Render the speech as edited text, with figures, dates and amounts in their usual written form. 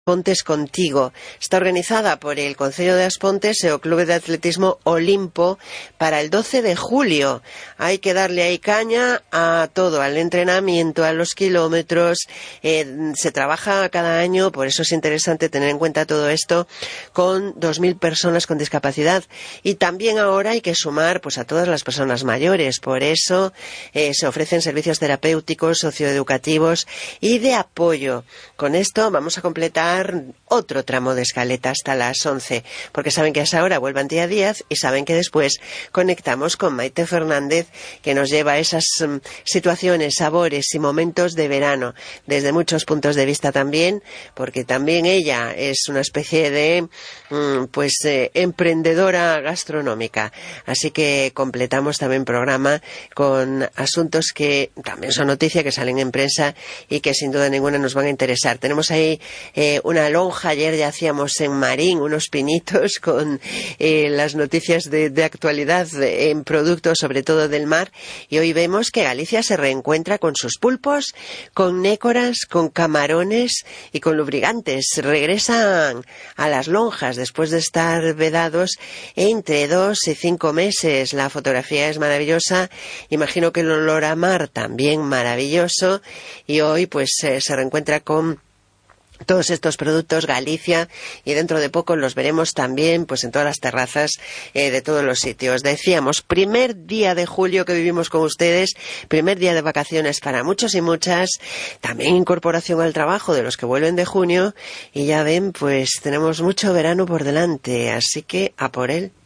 Aspontes Contigo. Está organizada por el Concello de Aspontes e o Clube de Atletismo Olimpo para el 12 de julio. Hay que darle ahí caña a todo, al entrenamiento, a los kilómetros. Se trabaja cada año, por eso es interesante tener en cuenta todo esto, con 2.000 personas con discapacidad. Y también ahora hay que sumar pues a todas las personas mayores. Por eso se ofrecen servicios terapéuticos, socioeducativos y de apoyo. Con esto vamos a completar otro tramo de escaleta hasta las 11, porque saben que a esa hora vuelve Antía Díaz y saben que después conectamos con Maite Fernández, que nos lleva a esas situaciones, sabores y momentos de verano, desde muchos puntos de vista también, porque también ella es una especie de emprendedora gastronómica. Así que completamos también programa con asuntos que también son noticia, que salen en prensa y que sin duda ninguna nos van a interesar. Tenemos ahí una lonja. Ayer ya hacíamos en Marín unos pinitos con las noticias de actualidad en productos, sobre todo del mar, y hoy vemos que Galicia se reencuentra con sus pulpos, con nécoras, con camarones y con lubricantes. Regresan a las lonjas después de estar vedados entre 2 y 5 meses. La fotografía es maravillosa, imagino que el olor a mar también maravilloso, y hoy pues se reencuentra con todos estos productos Galicia, y dentro de poco los veremos también pues en todas las terrazas de todos los sitios. Decíamos, primer día de julio que vivimos con ustedes, primer día de vacaciones para muchos y muchas, también incorporación al trabajo de los que vuelven de junio, y ya ven, pues tenemos mucho verano por delante, así que a por él.